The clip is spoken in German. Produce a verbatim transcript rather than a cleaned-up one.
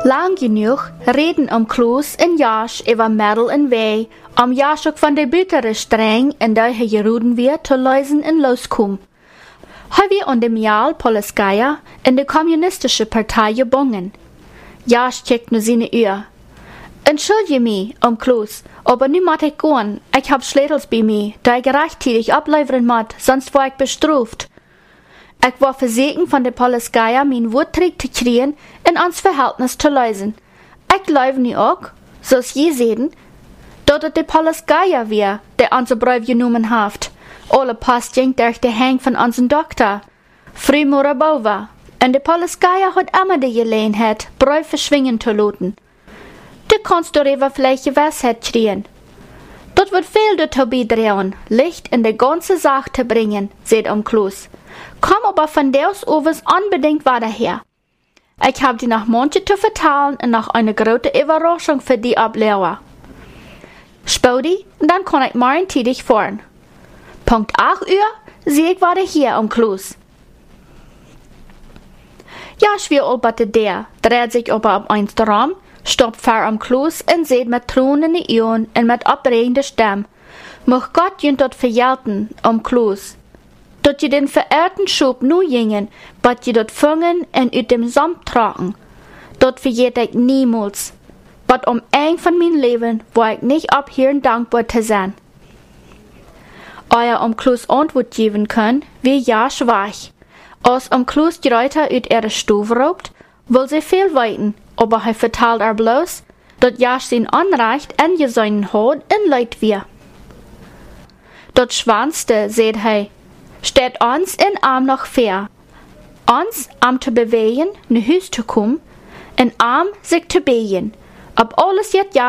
Lang genug reden om Kloos en Jasch über Mädel en Weh, om Jasch ook van de bittere streng en dat hij geroeden weer te lezen en loskom. Hij weer on dem Jahr Polskaya in de kommunistische Partei gebongen. Jasch checkt nu seine Uhr. Entschuldige mich, om Kloos, aber nu moet ik gaan. Ik heb sleutels bij mij, die ik rechtzeitig ableveren moet, sonst word ik bestraft. Ik war verzekerd van de Polskaya mijn woord terug te krijgen en ons verhältnis te lezen. Ik geloof nu ook, zoals je zeggen, dat het de Polskaya weer, die onze brief genomen heeft. Alle post ging durch de hang van onze dokter, Fru Morabova. En de Polskaya had immer de gelegenheid, brief verschwingen te laten. Du kannst darüber vielleicht Gewissheit kriegen. Dat wird viel dazu beitragen, Licht in die ganze Sache zu bringen, sagt om Kloos. Komm aber von Deus overs unbedingt weiter her. Ich hab dir noch manche zu vertellen und noch eine große Überraschung für die Ableger. Spau die, dann kann ich morgen tätig fahren. Punkt acht Uhr, sehe ich weiter hier om Kloos. Ja, schwer alberte der, dreht sich aber auf eins Raum, stoppt vor om Kloos und seht mit Tränen in die Augen und mit abregender Stimme. Mocht Gott jünt dort verjelten, om Kloos. Dat je den verehrten Schub nu jingen, wat je dat vangen en uit dem Samt tragen. Dat vergeet ik niemals. Wat om een van mijn leven, waar ik niet op hier dankbaar te zijn. Euer om Kloos antwoord geven kan, wie ja schwach. Als om Kloos die Reuter uit ihre Stube raubt, will sie viel weiten, aber hij vertelt er bloß, dat ja sein Anrecht en je seinen hat en leid wir. Dat schwanste, seht hij, steht ons in arm noch fair. Ons arm te bewegen, ne Huis te komen, en arm sich te begen. Ob alles jet ja